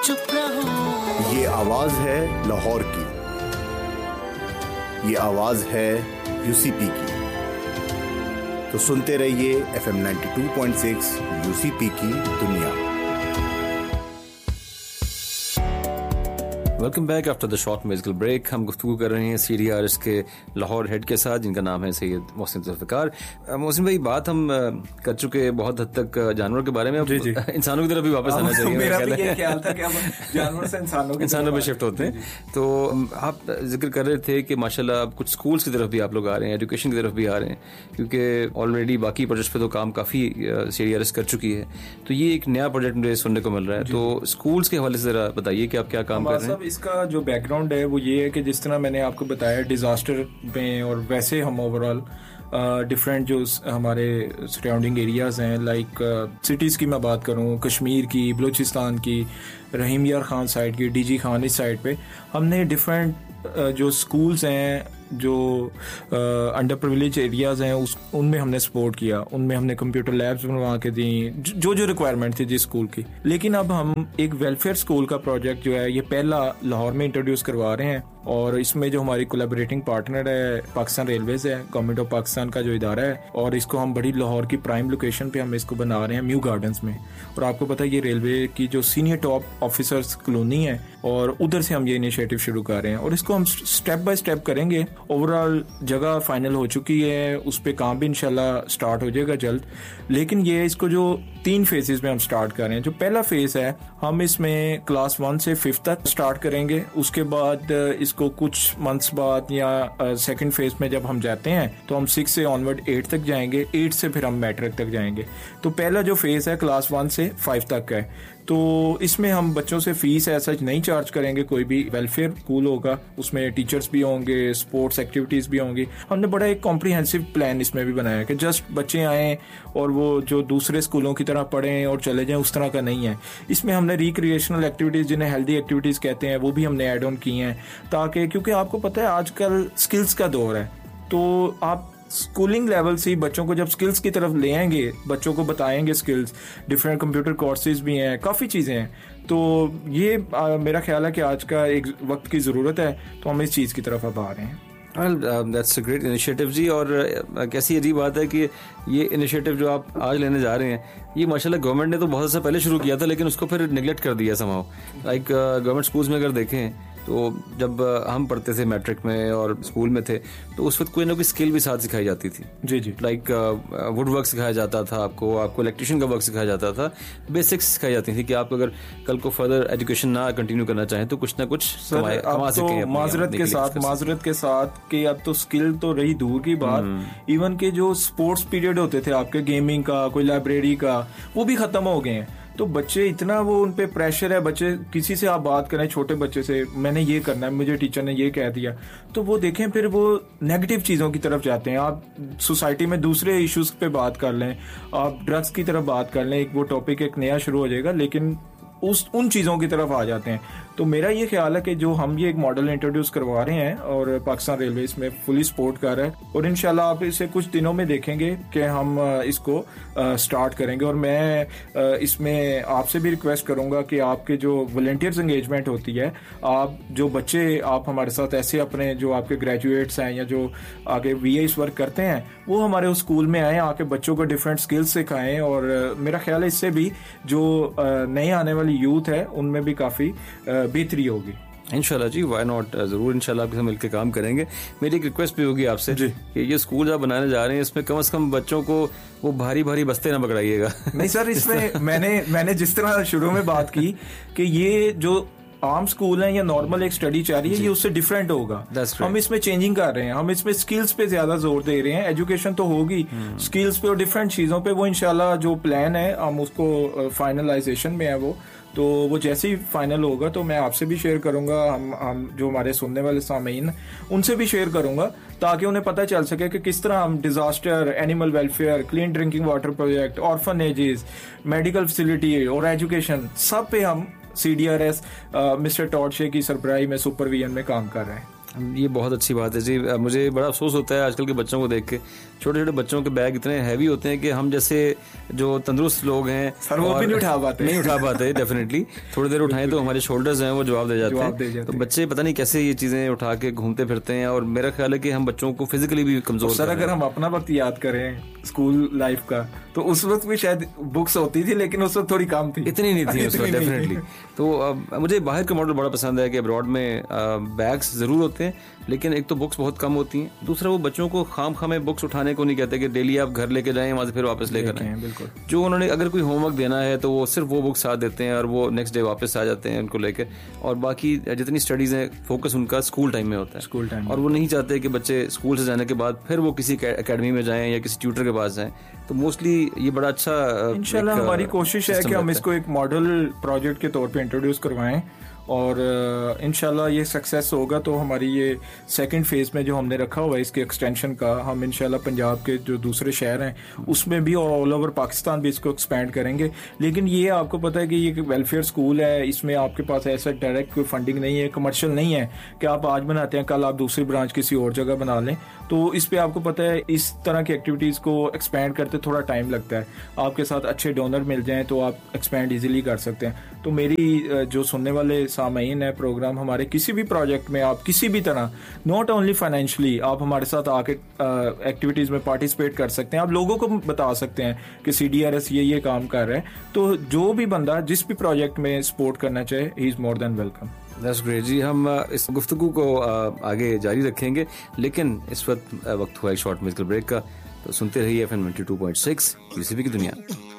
चुप रहो। ये आवाज है लाहौर की, ये आवाज है यूसीपी की। तो सुनते रहिए FM 92.6 यूसीपी की दुनिया। Welcome back after the short musical break. हम गुफ्तगू कर रहे हैं CDRS के लाहौर हेड के साथ, जिनका नाम है सैयद मोहसिन जुल्फ़िकार। मोहसिन भाई, बात हम कर चुके बहुत हद तक जानवरों के बारे में, अब इंसानों की तरफ भी वापस आना चाहिए। मेरा भी ये ख्याल था कि अब जानवर से इंसानों में शिफ्ट होते हैं। तो आप जिक्र कर रहे थे कि माशाल्लाह अब कुछ स्कूल्स की तरफ भी आप लोग आ रहे हैं, एजुकेशन की तरफ भी आ रहे हैं, क्योंकि ऑलरेडी बाकी प्रोजेक्ट्स पे तो काम काफ़ी CDRS कर चुकी है। तो ये एक नया प्रोजेक्ट मुझे सुनने को मिल रहा है। तो स्कूल्स के हवाले से ज़रा बताइए कि आप क्या काम कर रहे हैं। इसका जो बैकग्राउंड है वो ये है कि जिस तरह मैंने आपको बताया डिजास्टर में, और वैसे हम ओवरऑल डिफरेंट जो हमारे सराउंडिंग एरियाज हैं, लाइक सिटीज़ की मैं बात करूं, कश्मीर की, बलूचिस्तान की, रहीम यार खान साइड की, DG खान इस साइड पे हमने डिफरेंट जो स्कूल्स हैं जो अंडर प्रिविलेज एरियाज हैं उनमें हमने सपोर्ट किया। उनमें हमने कंप्यूटर लैब्स बनवा के दी, जो रिक्वायरमेंट थी जिस स्कूल की। लेकिन अब हम एक वेलफेयर स्कूल का प्रोजेक्ट जो है ये पहला लाहौर में इंट्रोड्यूस करवा रहे हैं, और इसमें जो हमारी कोलैबोरेटिंग पार्टनर है पाकिस्तान रेलवेज है, गवर्नमेंट ऑफ पाकिस्तान का जो इदारा है, और इसको हम बड़ी लाहौर की प्राइम लोकेशन पे हम इसको बना रहे हैं, म्यू गार्डन्स में। और आपको पता है ये रेलवे की जो सीनियर टॉप ऑफिसर्स कॉलोनी है, और उधर से हम ये इनिशिएटिव शुरू कर रहे हैं, और इसको हम स्टेप बाय स्टेप करेंगे। ओवरऑल जगह फाइनल हो चुकी है, उस पे काम भी इंशाल्लाह स्टार्ट हो जाएगा जल्द। लेकिन ये इसको जो 3 फेजेस में हम स्टार्ट कर रहे हैं। जो पहला फेज है हम इसमें क्लास 1 से 5th तक स्टार्ट करेंगे। उसके बाद इसको कुछ मंथ्स बाद या सेकंड फेज में जब हम जाते हैं तो हम 6 से ऑनवर्ड 8 तक जाएंगे, 8 से फिर हम मैट्रिक तक जाएंगे। तो पहला जो फेज है क्लास 1 से 5 तक है। तो इसमें हम बच्चों से फीस ऐसा नहीं चार्ज करेंगे, कोई भी वेलफेयर स्कूल होगा, उसमें टीचर्स भी होंगे, स्पोर्ट्स एक्टिविटीज भी होंगी। हमने बड़ा एक कॉम्प्रिहेंसिव प्लान इसमें भी बनाया कि जस्ट बच्चे आएँ और वो जो दूसरे स्कूलों की तरह पढ़ें और चले जाएं, उस तरह का नहीं है। इसमें हमने रिक्रिएशनल एक्टिविटीज, जिन्हें हेल्दी एक्टिविटीज कहते हैं, वो भी हमने ऐड ऑन की हैं, ताकि क्योंकि आपको पता है आजकल स्किल्स का दौर है, तो आप स्कूलिंग लेवल से बच्चों को जब स्किल्स की तरफ ले आएंगे, बच्चों को बताएंगे स्किल्स, डिफरेंट कंप्यूटर कोर्सेज भी हैं, काफ़ी चीज़ें हैं। तो ये मेरा ख्याल है कि आज का एक वक्त की ज़रूरत है, तो हम इस चीज़ की तरफ अब आ रहे हैं। Well, that's a great initiative जी। और कैसी अजीब बात है कि ये इनिशिएटिव जो आप आज लेने जा रहे हैं, ये माशाल्लाह गवर्नमेंट ने तो बहुत से पहले शुरू किया था, लेकिन उसको फिर निगलेक्ट कर दिया समहाउ। लाइक गवर्नमेंट स्कूल्स में अगर देखें तो जब हम पढ़ते थे मैट्रिक में और स्कूल में थे, तो उस वक्त कोई ना कोई स्किल भी साथ सिखाई जाती थी। जी। लाइक वुड वर्क सिखाया जाता था, आपको इलेक्ट्रिशियन का वर्क सिखाया जाता था, बेसिक्स सिखाई जाती थी कि आप अगर कल को फर्दर एजुकेशन ना कंटिन्यू करना चाहें तो कुछ ना कुछ कमा सकें। माजरत के साथ कि अब तो स्किल तो रही दूर की बात, इवन के जो स्पोर्ट्स पीरियड होते थे आपके, गेमिंग का, कोई लाइब्रेरी का, वो भी खत्म हो गए हैं। तो बच्चे इतना वो उन पे प्रेशर है, बच्चे किसी से आप बात करें, छोटे बच्चे से, मैंने ये करना है, मुझे टीचर ने ये कह दिया, तो वो देखें फिर वो नेगेटिव चीज़ों की तरफ जाते हैं। आप सोसाइटी में दूसरे इश्यूज पे बात कर लें, आप ड्रग्स की तरफ बात कर लें, एक वो टॉपिक एक नया शुरू हो जाएगा, लेकिन उन चीज़ों की तरफ आ जाते हैं। तो मेरा ये ख्याल है कि जो हम ये एक मॉडल इंट्रोड्यूस करवा रहे हैं और पाकिस्तान रेलवे इसमें फुली सपोर्ट कर रहा है, और इंशाल्लाह आप इसे कुछ दिनों में देखेंगे कि हम इसको स्टार्ट करेंगे। और मैं इसमें आपसे भी रिक्वेस्ट करूंगा कि आपके जो वॉलंटियर्स एंगेजमेंट होती है, आप जो बच्चे आप हमारे साथ ऐसे अपने जो आपके ग्रेजुएट्स हैं या जो आगे VAs वर्क करते हैं, वो हमारे उस स्कूल में आएँ, आके बच्चों को डिफरेंट स्किल्स सिखाएँ। और मेरा ख्याल है इससे भी जो नए आने वाली यूथ है उनमें भी काफ़ी बेहतरी होगी। इंशाल्लाह जी, वाई नॉट, ज़रूर इंशाल्लाह आपके साथ मिलकर काम करेंगे। मेरी एक रिक्वेस्ट भी होगी आपसे कि ये स्कूल आप बनाने जा रहे हैं, इसमें कम से कम बच्चों को वो भारी भारी बस्ते ना पकड़ाइएगा। नहीं सर, इसमें मैंने जिस तरह शुरू में बात की कि ये जो आम स्कूल है या नॉर्मल एक स्टडी चाह रही है, ये उससे डिफरेंट होगा। हम इसमें चेंजिंग कर रहे हैं, हम इसमें स्किल्स पे ज्यादा जोर दे रहे हैं। एजुकेशन तो होगी, स्किल्स पे और डिफरेंट चीजों पे वो इंशाल्लाह जो प्लान है हम उसको फाइनलाइजेशन में है वो जैसे ही फाइनल होगा तो मैं आपसे भी शेयर करूंगा, हम जो हमारे सुनने वाले सामीन उनसे भी शेयर करूंगा, ताकि उन्हें पता चल सके कि किस तरह हम disaster, animal welfare, clean drinking water project, orphanages, medical facility और एजुकेशन, सब पे हम CDRS मिस्टर टॉड शे की सरबराही में सुपरविजन में काम कर रहे हैं। ये बहुत अच्छी बात है जी। मुझे बड़ा अफसोस होता है आजकल के बच्चों को देख के, छोटे छोटे बच्चों के बैग इतने हैवी होते हैं कि हम जैसे जो तंदुरुस्त लोग हैं सर वो भी नहीं उठा पाते डेफिनेटली थोड़ी देर उठाएं तो हमारे शोल्डर्स हैं वो जवाब दे जाते हैं। तो बच्चे पता नहीं कैसे ये चीजें उठा के घूमते फिरते हैं, और मेरा ख्याल है कि हम बच्चों को फिजिकली भी कमजोर सर अगर हम अपना वक्त याद करें स्कूल लाइफ का, तो उस वक्त भी शायद बुक्स होती थी लेकिन उस वक्त थोड़ी कम थी, इतनी नहीं थी उस वक्त डेफिनेटली। तो मुझे बाहर का मॉडल बड़ा पसंद है कि अब्रॉड में बैग्स जरूर होते हैं लेकिन एक तो बुक्स बहुत कम होती हैं, दूसरा वो बच्चों को खाम में बुक्स उठाने को नहीं कहते कि डेली आप घर लेके जाएं वहां से फिर वापस लेकर आएं। बिल्कुल, जो उन्होंने अगर कोई होमवर्क देना है तो वो सिर्फ वो बुक्स साथ देते हैं और वो नेक्स्ट डे वापस आ जाते हैं उनको लेकर, और बाकी जितनी स्टडीज हैं फोकस उनका स्कूल टाइम में होता है, स्कूल टाइम, और वो नहीं चाहते कि बच्चे स्कूल से जाने के बाद फिर वो किसी एकेडमी में जाएं या किसी ट्यूटर के पास जाएं। तो मोस्टली ये बड़ा अच्छा इंशाल्लाह हमारी कोशिश है कि हम इसको एक मॉडल प्रोजेक्ट के तौर पे इंट्रोड्यूस करवाएं, और इंशाल्लाह ये सक्सेस होगा तो हमारी ये सेकंड फेज में जो हमने रखा हुआ है इसके एक्सटेंशन का, हम इंशाल्लाह पंजाब के जो दूसरे शहर हैं उसमें भी और ऑल ओवर पाकिस्तान भी इसको एक्सपैंड करेंगे। लेकिन ये आपको पता है कि ये वेलफेयर स्कूल है, इसमें आपके पास ऐसा डायरेक्ट कोई फंडिंग नहीं है, कमर्शियल नहीं है कि आप आज बनाते हैं कल आप दूसरी ब्रांच किसी और जगह बना लें। तो इस पर आपको पता है इस तरह की एक्टिविटीज़ को एक्सपैंड करते थोड़ा टाइम लगता है, आपके साथ अच्छे डोनर मिल जाएँ तो आप एक्सपैंड ईजिली कर सकते हैं। तो मेरी जो सुनने वाले सामाईन है प्रोग्राम हमारे किसी भी प्रोजेक्ट में आप किसी भी तरह नॉट ओनली फाइनेंशियली आप हमारे साथ आके एक्टिविटीज़ में पार्टिसिपेट कर सकते हैं, आप लोगों को बता सकते हैं कि CDRS ये काम कर रहा है। तो जो भी बंदा जिस भी प्रोजेक्ट में सपोर्ट करना चाहे he is more than welcome. That's great जी। हम इस गुफ्तगू को आगे जारी रखेंगे लेकिन इस वक्त हुआ एक शॉर्ट म्यूजिकल ब्रेक का, तो सुनते रहिए FM 92.6 यूसीपी की दुनिया।